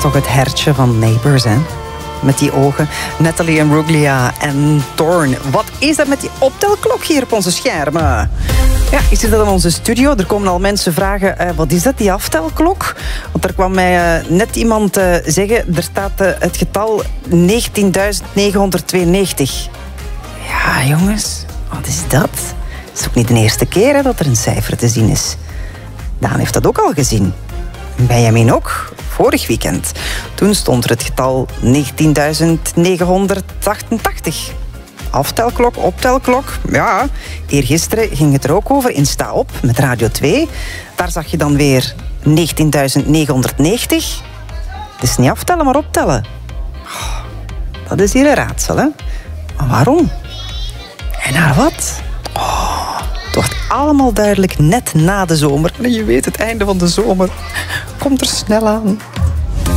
toch het hertje van Neighbours, hè? Met die ogen. Natalie Imbruglia en Thorn. Wat is dat met die optelklok hier op onze schermen? Ja, ik zit in onze studio. Er komen al mensen vragen, wat is dat, die aftelklok? Want er kwam mij net iemand zeggen, er staat het getal 19.992. Ja, jongens, wat is dat? Het is ook niet de eerste keer dat er een cijfer te zien is. Daan heeft dat ook al gezien. Benjamin ook, vorig weekend. Toen stond er het getal 19.988. Aftelklok, optelklok. Ja, eergisteren ging het er ook over in Sta Op met Radio 2. Daar zag je dan weer 19.990. Het is niet aftellen, maar optellen. Oh, dat is hier een raadsel, hè? Maar waarom? En naar wat? Oh, het wordt allemaal duidelijk net na de zomer. En je weet, het einde van de zomer komt er snel aan.